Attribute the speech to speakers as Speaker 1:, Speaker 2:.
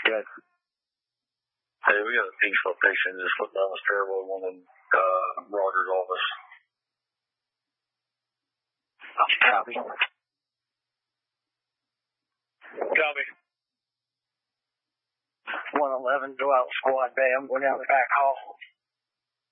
Speaker 1: Good.
Speaker 2: Hey, we got a peaceful patient just slipped down the stairway, one in Roger's office.
Speaker 1: Copy.
Speaker 2: Copy.
Speaker 1: 111, go out squad bay. I'm going down the back hall.